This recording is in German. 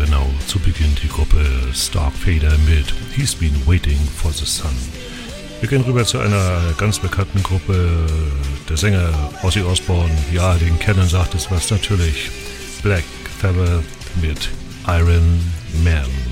genau, zu Beginn die Gruppe Starkfader mit He's Been Waiting for the Sun. Wir gehen rüber zu einer ganz bekannten Gruppe, der Sänger Ozzy Osbourne, ja, den kennen, sagt es was natürlich, Black Sabbath mit Iron Man.